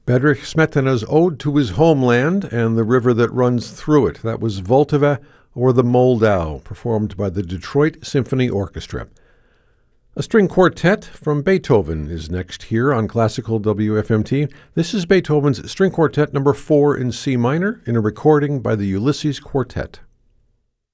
Bedřich Smetana's Ode to His Homeland and the River That Runs Through It. That was Vltava, or the Moldau, performed by the Detroit Symphony Orchestra. A string quartet from Beethoven is next here on Classical WFMT. This is Beethoven's String Quartet No. 4 in C minor in a recording by the Ulysses Quartet.